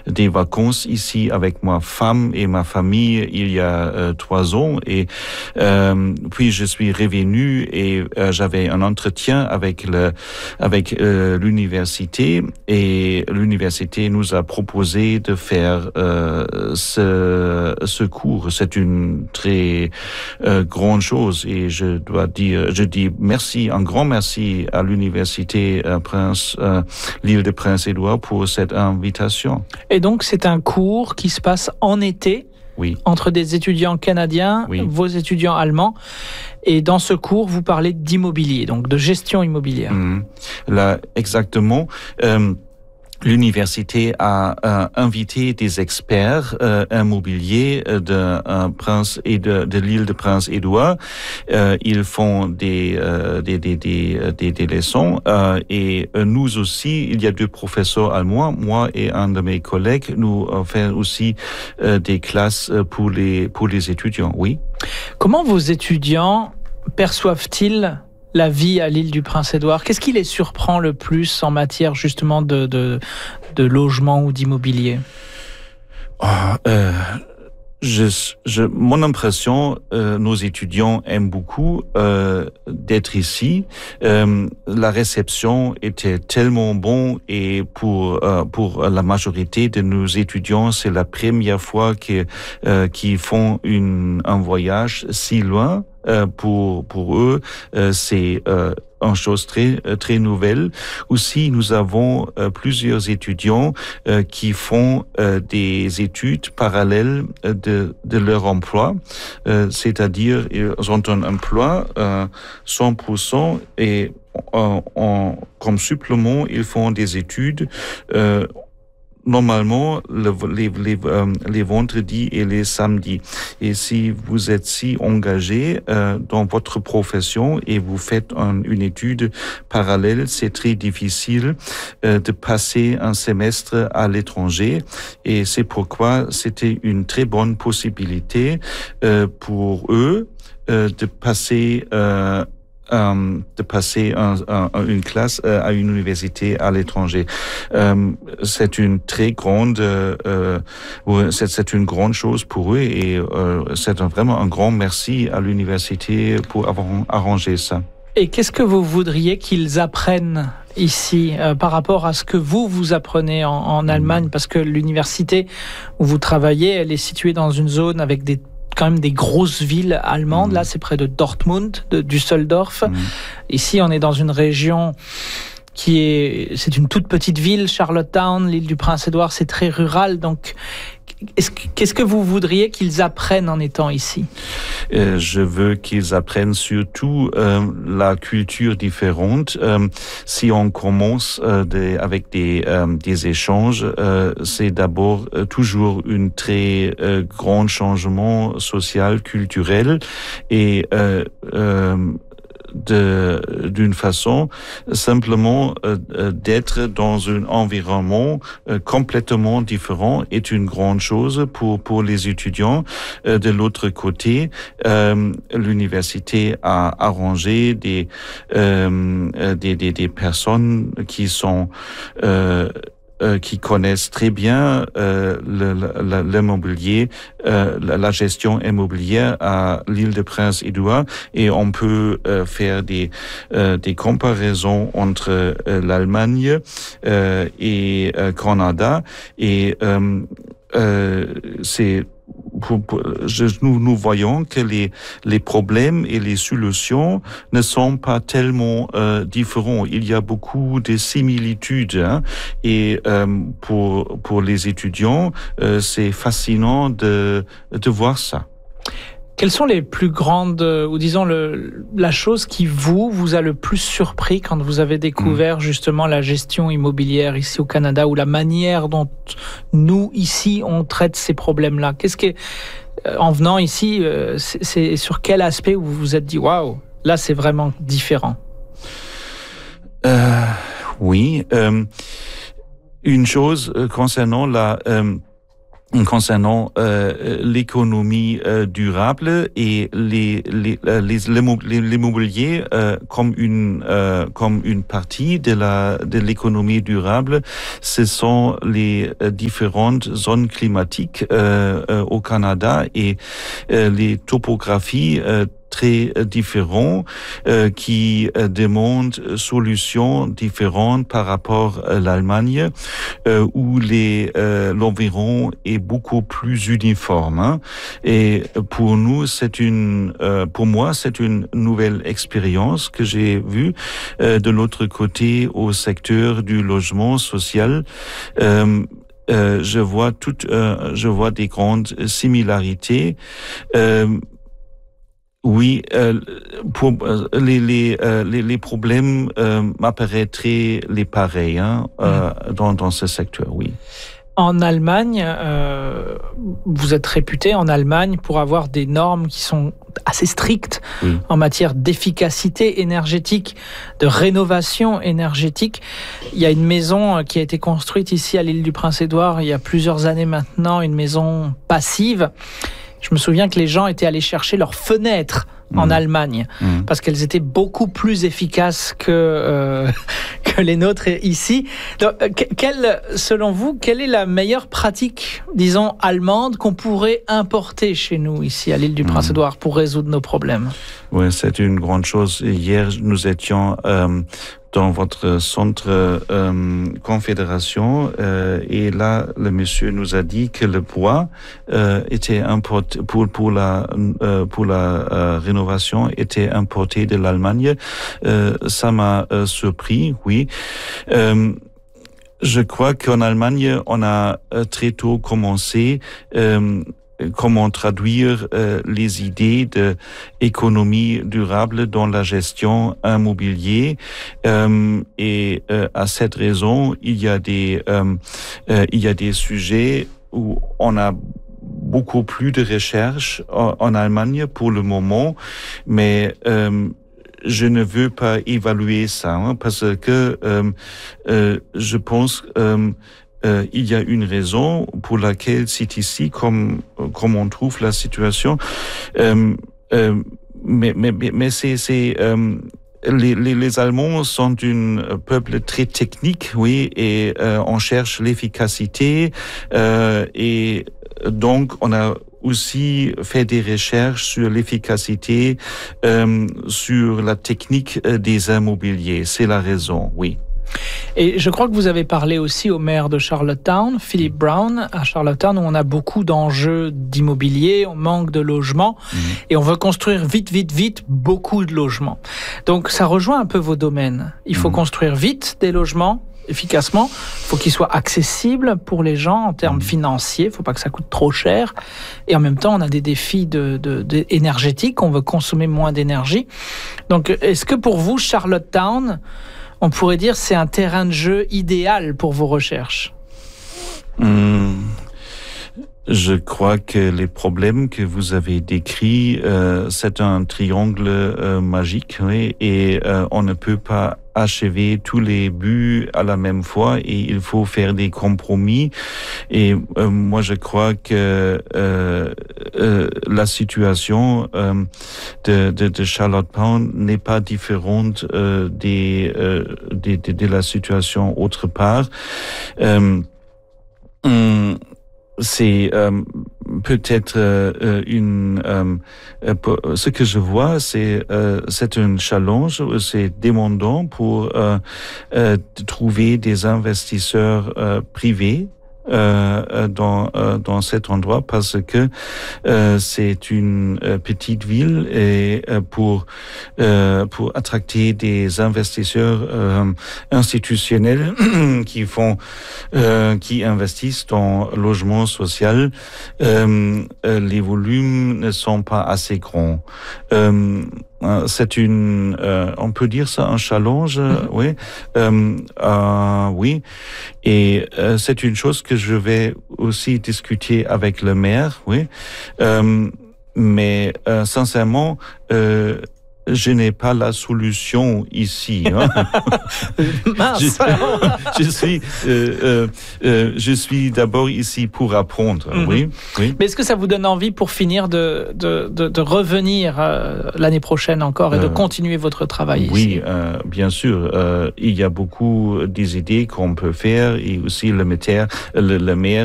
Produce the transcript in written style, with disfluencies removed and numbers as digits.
des vacances ici avec ma femme et ma famille il y a 3 ans et puis je suis revenu et j'avais un entretien avec l'université et l'université nous a proposé de faire ce cours. C'est une très grande chose et je dis merci, un grand merci à l'université l'île de Prince-Édouard pour cette invitation. Et donc c'est un cours qui se passe en été? Oui. Entre des étudiants canadiens, oui. Vos étudiants allemands. Et dans ce cours, vous parlez d'immobilier, donc de gestion immobilière. Là, exactement. L'université a invité des experts immobiliers de l'île de Prince-Édouard. Ils font des leçons et nous aussi, il y a 2 professeurs allemands, moi et un de mes collègues, nous faisons aussi des classes pour les étudiants. Oui. Comment vos étudiants perçoivent-ils la vie à l'île du Prince-Édouard? Qu'est-ce qui les surprend le plus en matière justement de logement ou d'immobilier? Mon impression, nos étudiants aiment beaucoup d'être ici. La réception était tellement bonne et pour la majorité de nos étudiants, c'est la première fois qu'ils font un voyage si loin. Pour eux, c'est une chose très nouvelle. Aussi, nous avons plusieurs étudiants qui font des études parallèles de leur emploi, c'est-à-dire ils ont un emploi 100% et comme supplément, ils font des études normalement les vendredis et les samedis. Et si vous êtes si engagé dans votre profession et vous faites une étude parallèle, c'est très difficile de passer un semestre à l'étranger. Et c'est pourquoi c'était une très bonne possibilité pour eux de passer une classe à une université à l'étranger. C'est une très grande, c'est une grande chose pour eux et c'est vraiment un grand merci à l'université pour avoir arrangé ça. Et qu'est-ce que vous voudriez qu'ils apprennent ici par rapport à ce que vous apprenez en Allemagne? Parce que l'université où vous travaillez, elle est située dans une zone avec quand même des grosses villes allemandes. Là, c'est près de Dortmund, de Düsseldorf. Ici, on est dans une région c'est une toute petite ville, Charlottetown, l'île du Prince-Édouard, c'est très rural. Donc, qu'est-ce que vous voudriez qu'ils apprennent en étant ici? Je veux qu'ils apprennent surtout la culture différente. Si on commence avec des échanges, c'est d'abord toujours un très grand changement social, culturel et d'une façon simplement d'être dans un environnement complètement différent est une grande chose pour les étudiants. De l'autre côté, l'université a arrangé des personnes qui connaissent très bien l'immobilier, la gestion immobilière à l'île de Prince-Édouard et on peut faire des comparaisons entre l'Allemagne et Canada et c'est nous voyons que les problèmes et les solutions ne sont pas tellement différents. Il y a beaucoup de similitudes et pour les étudiants, c'est fascinant de voir ça. Quelles sont les plus grandes, ou disons la chose qui vous a le plus surpris quand vous avez découvert justement la gestion immobilière ici au Canada ou la manière dont nous ici on traite ces problèmes-là? Qu'est-ce que, en venant ici, c'est sur quel aspect vous vous êtes dit waouh, là c'est vraiment différent? Oui, une chose concernant concernant l'économie durable et l'immobilier comme une partie de l'économie durable. Ce sont les différentes zones climatiques au Canada et les topographies très différents qui demandent solutions différentes par rapport à l'Allemagne où l'environ est beaucoup plus uniforme. Hein. Et pour nous, pour moi, c'est une nouvelle expérience que j'ai vue de l'autre côté au secteur du logement social. Je vois des grandes similarités. Oui, pour les problèmes m'apparaîtraient les pareils dans ce secteur, oui. En Allemagne, vous êtes réputé en Allemagne pour avoir des normes qui sont assez strictes en matière d'efficacité énergétique, de rénovation énergétique. Il y a une maison qui a été construite ici à l'île du Prince-Édouard il y a plusieurs années maintenant, une maison passive. Je me souviens que les gens étaient allés chercher leurs fenêtres en Allemagne parce qu'elles étaient beaucoup plus efficaces que les nôtres ici. Donc, selon vous, quelle est la meilleure pratique, disons, allemande qu'on pourrait importer chez nous, ici, à l'île du Prince-Édouard, pour résoudre nos problèmes? Oui, c'est une grande chose. Hier, nous étions dans votre centre confédération et là, le monsieur nous a dit que le bois était importé pour la rénovation était importé de l'Allemagne. Ça m'a surpris, oui. Je crois qu'en Allemagne, on a très tôt commencé comment traduire les idées d'économie durable dans la gestion immobilière et à cette raison il y a des sujets où on a beaucoup plus de recherches en Allemagne pour le moment, mais je ne veux pas évaluer ça parce que je pense il y a une raison pour laquelle c'est ici comme on trouve la situation. Mais c'est les Allemands sont un peuple très technique, oui, et on cherche l'efficacité et donc on a aussi fait des recherches sur l'efficacité, sur la technique des immobiliers. C'est la raison, oui. Et je crois que vous avez parlé aussi au maire de Charlottetown, Philip Brown, à Charlottetown, où on a beaucoup d'enjeux d'immobilier, on manque de logements, et on veut construire vite, beaucoup de logements. Donc ça rejoint un peu vos domaines. Il faut construire vite des logements, efficacement. Il faut qu'ils soient accessibles pour les gens en termes financiers. Il ne faut pas que ça coûte trop cher. Et en même temps, on a des défis énergétiques. On veut consommer moins d'énergie. Donc, est-ce que pour vous, Charlottetown, on pourrait dire c'est un terrain de jeu idéal pour vos recherches? Je crois que les problèmes que vous avez décrits, c'est un triangle magique, oui, et on ne peut pas achever tous les buts à la même fois et il faut faire des compromis. Et moi, je crois que la situation de Charlottetown n'est pas différente de la situation autre part. C'est peut-être ce que je vois, c'est un challenge, c'est demandant pour trouver des investisseurs privés dans cet endroit parce que c'est une petite ville et pour attracter des investisseurs institutionnels qui investissent dans le logement social, les volumes ne sont pas assez grands. C'est on peut dire ça un challenge, oui, oui, et c'est une chose que je vais aussi discuter avec le maire, oui, mais sincèrement, je n'ai pas la solution ici. Hein. Mince. Je suis d'abord ici pour apprendre. Oui. Mais est-ce que ça vous donne envie, pour finir, de revenir l'année prochaine encore et de continuer votre travail ici? Oui, bien sûr. Il y a beaucoup des idées qu'on peut faire et aussi le maire